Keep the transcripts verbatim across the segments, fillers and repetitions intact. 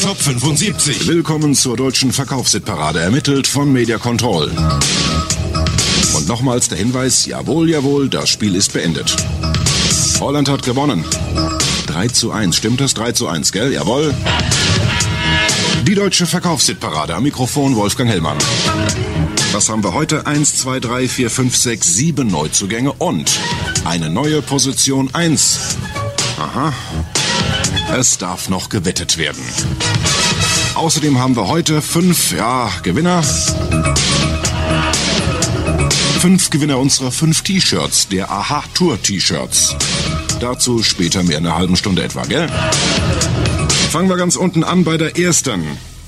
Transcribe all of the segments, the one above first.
Top fünfundsiebzig. Willkommen zur deutschen Verkaufshitparade, ermittelt von Media Control. Und nochmals der Hinweis, jawohl, jawohl, das Spiel ist beendet. Holland hat gewonnen. drei zu eins, stimmt das? drei zu eins, gell? Jawohl. Die deutsche Verkaufshitparade, am Mikrofon Wolfgang Hellmann. Was haben wir heute? eins, zwei, drei, vier, fünf, sechs, sieben Neuzugänge und eine neue Position eins. Aha. Es darf noch gewettet werden. Außerdem haben wir heute fünf, ja, Gewinner. Fünf Gewinner unserer fünf T-Shirts, der Aha Tour T-Shirts. Dazu später mehr in einer halben Stunde etwa, gell? Fangen wir ganz unten an bei der ersten.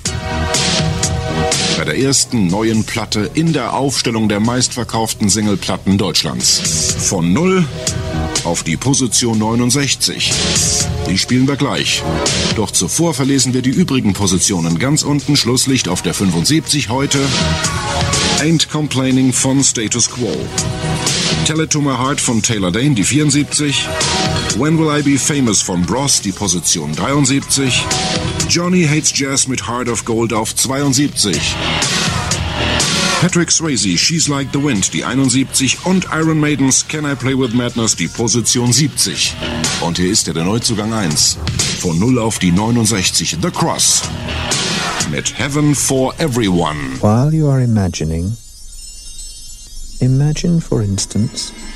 Bei der ersten neuen Platte in der Aufstellung der meistverkauften Singleplatten Deutschlands. Von null auf die Position neunundsechzig. Die spielen wir gleich. Doch zuvor verlesen wir die übrigen Positionen. Ganz unten Schlusslicht auf der fünfundsiebzig heute. Ain't Complaining von Status Quo. Tell It To My Heart von Taylor Dayne, die vierundsiebzig. When Will I Be Famous von Bros, die Position dreiundsiebzig. Johnny Hates Jazz mit Heart of Gold auf zweiundsiebzig. Patrick Swayze, She's Like the Wind, die einundsiebzig. Und Iron Maidens, Can I Play With Madness, die Position siebzig. Und hier ist er, der Neuzugang eins. Von null auf die neunundsechzig. The Cross. Mit Heaven for Everyone. While you are imagining, imagine for instance